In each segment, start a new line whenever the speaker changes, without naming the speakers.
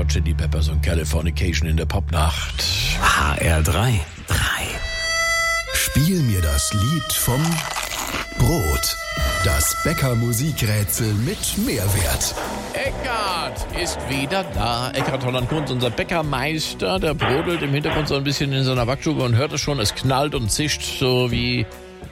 Hot Chili Peppers und Californication in der Popnacht.
HR3.
Spiel mir das Lied vom Brot. Das Bäcker-Musikrätsel mit Mehrwert.
Eckart ist wieder da. Eckart Holland-Kunz, unser Bäckermeister, der brodelt im Hintergrund so ein bisschen in seiner Backstube und hört es schon, es knallt und zischt so wie,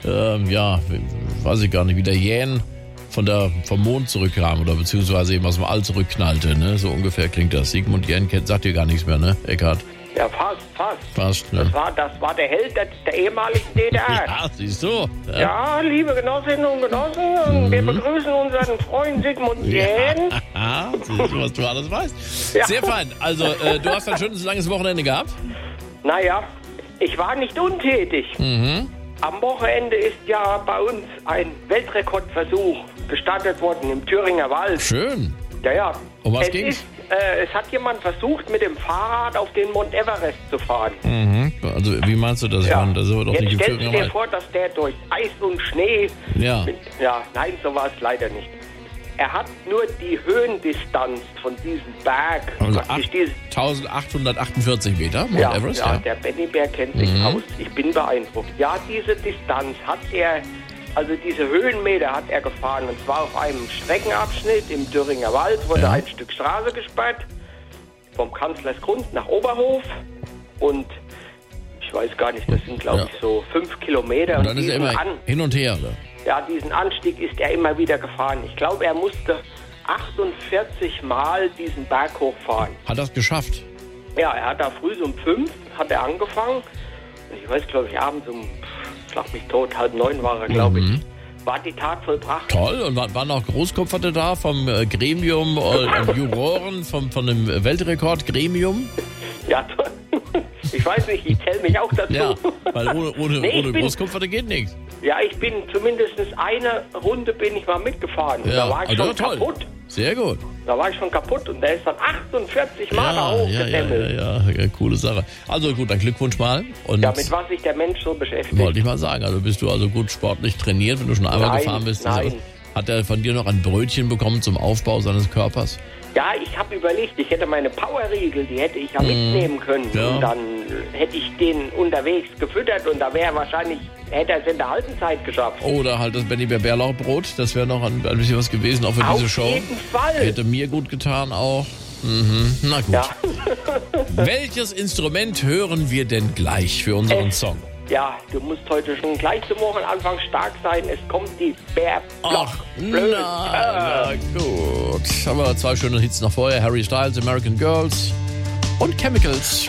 weiß ich gar nicht, wie der Jähn vom Mond zurückkam oder beziehungsweise eben aus dem All zurückknallte, ne? So ungefähr klingt das. Sigmund Jähn sagt dir gar nichts mehr, ne, Eckart?
Ja, fast.
Ne?
Das war der Held der ehemaligen DDR.
Ja, siehst du.
Ja, liebe Genossinnen und Genossen, wir begrüßen unseren Freund Sigmund Jähn.
Ja, siehst du, was du alles weißt.
Ja.
Sehr fein. Also, du hast ein schönes, langes Wochenende gehabt?
Naja, ich war nicht untätig. Am Wochenende ist ja bei uns ein Weltrekordversuch gestartet worden im Thüringer Wald.
Schön.
Ja.
Um was ging's?
Es hat jemand versucht, mit dem Fahrrad auf den Mount Everest zu fahren.
Also, wie meinst du das?
Ja.
Das ist aber doch
Jetzt
nicht im
stellst du
Thüringer
dir
Wald.
vor, dass der durch Eis und Schnee...
Ja.
Nein, so war es leider nicht. Er hat nur die Höhendistanz von diesem Berg.
Also
praktisch
1848 Meter, Mount Everest, ja.
Der Benny Bär kennt sich aus. Ich bin beeindruckt. Ja, diese Distanz hat er, also diese Höhenmeter hat er gefahren. Und zwar auf einem Streckenabschnitt im Thüringer Wald wurde ein Stück Straße gesperrt. Vom Kanzlersgrund nach Oberhof. Und ich weiß gar nicht, das sind glaube ich so 5 Kilometer.
Und dann ist er immer hin und her, oder?
Ja, diesen Anstieg ist er immer wieder gefahren. Ich glaube, er musste 48 Mal diesen Berg hochfahren.
Hat das geschafft?
Ja, er hat da früh so um 5 hat er angefangen. Und ich weiß, glaube ich, abends um, schlag mich tot, 8:30 war er, glaube ich. War die Tat vollbracht.
Toll. Und waren noch Großkopferte da vom Gremium, Juroren, von dem Weltrekordgremium?
Ja, toll. Ich weiß nicht, ich zähle mich auch dazu.
Ja, weil ohne Großkopferte geht nichts.
Ja, ich bin zumindest eine Runde bin ich mal mitgefahren.
Ja,
Da war ich schon
toll.
kaputt.
Sehr gut.
Da war ich schon kaputt und der ist dann 48 Mal da hochgedämmelt.
Ja, coole Sache. Also gut, dann Glückwunsch mal. Und
Ja, mit was sich der Mensch so beschäftigt.
wollte ich mal sagen, also bist du also gut sportlich trainiert, wenn du schon einmal gefahren bist.
Nein.
Hat er von dir noch ein Brötchen bekommen zum Aufbau seines Körpers?
Ja, ich habe überlegt, ich hätte meine Powerriegel, die hätte ich ja mitnehmen können.
Ja.
Und dann hätte ich den unterwegs gefüttert und da wäre wahrscheinlich, hätte er es in der halben Zeit geschafft.
Oder halt das Benny Bärlauchbrot, das wäre noch ein bisschen was gewesen, auch für diese Show.
Auf jeden Fall.
Hätte mir gut getan auch. Na gut.
Ja.
Welches Instrument hören wir denn gleich für unseren Song?
Ja, du musst heute schon gleich zum Wochenanfang stark sein. Es kommt die
Ach,
Bärblock.
na gut. Haben wir 2 schöne Hits noch vorher. Harry Styles, American Girls und Chemicals.